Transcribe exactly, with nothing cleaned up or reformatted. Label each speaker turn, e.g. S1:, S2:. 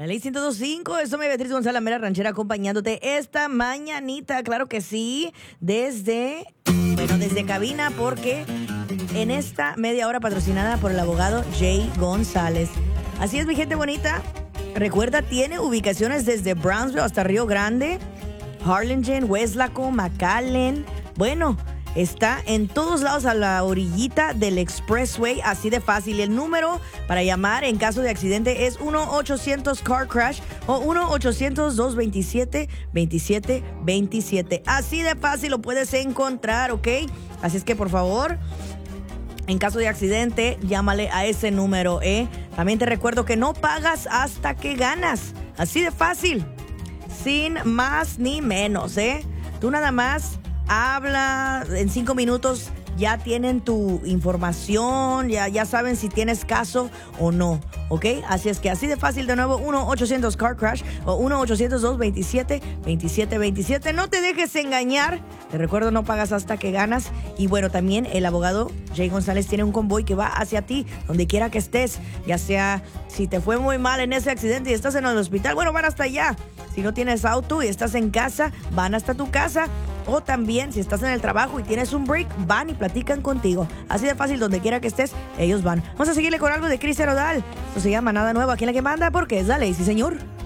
S1: La ley ciento dos punto cinco, eso me Beatriz González, la mera ranchera, acompañándote esta mañanita, claro que sí, desde, bueno, desde cabina, porque en esta media hora patrocinada por el abogado Jay González. Así es, mi gente bonita. Recuerda, tiene ubicaciones desde Brownsville hasta Río Grande, Harlingen, Weslaco, McAllen. Bueno, está en todos lados a la orillita del Expressway, así de fácil. Y el número para llamar en caso de accidente es uno ochocientos car crash o uno ochocientos, dos veintisiete, veintisiete veintisiete. Así de fácil lo puedes encontrar, ¿ok? Así es que, por favor, en caso de accidente, llámale a ese número, ¿eh? También te recuerdo que no pagas hasta que ganas. Así de fácil. Sin más ni menos, ¿eh? Tú nada más habla, en cinco minutos ya tienen tu información, ya, ya saben si tienes caso o no, ¿ok? Así es que así de fácil, de nuevo, uno ochocientos car crash o uno ochocientos, dos veintisiete, veintisiete veintisiete. No te dejes engañar. Te recuerdo, no pagas hasta que ganas. Y bueno, también el abogado Jay González tiene un convoy que va hacia ti, donde quiera que estés, ya sea si te fue muy mal en ese accidente y estás en el hospital, bueno, van hasta allá. Si no tienes auto y estás en casa, van hasta tu casa. O también, si estás en el trabajo y tienes un break, van y platican contigo. Así de fácil, donde quiera que estés, ellos van. Vamos a seguirle con algo de Cristian Nodal. Esto se llama Nada Nuevo, aquí en La Que Manda, porque es la ley, sí señor.